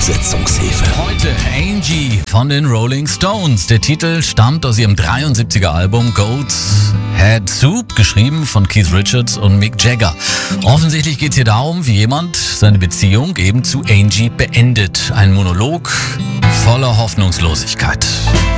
Fortsetzungshilfe. Heute Angie von den Rolling Stones. Der Titel stammt aus ihrem 73er Album Goat's Head Soup, geschrieben von Keith Richards und Mick Jagger. Offensichtlich geht es hier darum, wie jemand seine Beziehung eben zu Angie beendet. Ein Monolog voller Hoffnungslosigkeit.